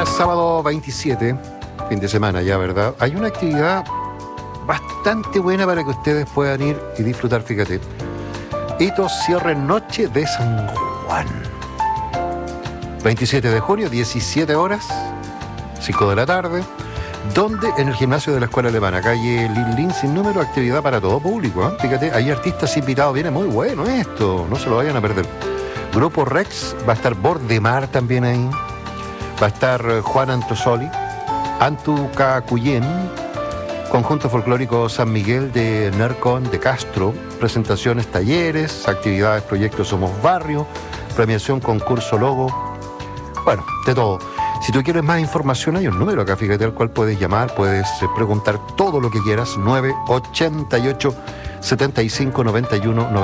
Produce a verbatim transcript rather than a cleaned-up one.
día sábado veintisiete, fin de semana ya, ¿verdad? Hay una actividad bastante buena para que ustedes puedan ir y disfrutar, fíjate. Hito Cierre Noche de San Juan. veintisiete de junio, diecisiete horas, cinco de la tarde. Donde en el gimnasio de la Escuela Alemana, calle Lin sin número, actividad para todo público, ¿eh? Fíjate, hay artistas invitados, viene muy bueno esto, no se lo vayan a perder. Grupo Rex, va a estar Bordemar también ahí, va a estar Juan Antosoli, Antu Cacuyén, Conjunto Folclórico San Miguel de Nercon de Castro, presentaciones, talleres, actividades, proyectos Somos Barrio, premiación, concurso, logo, bueno, de todo. Si tú quieres más información, hay un número acá, fíjate, al cual puedes llamar, puedes preguntar todo lo que quieras, nueve ochenta y ocho, setenta y cinco, noventa y uno, noventa y uno.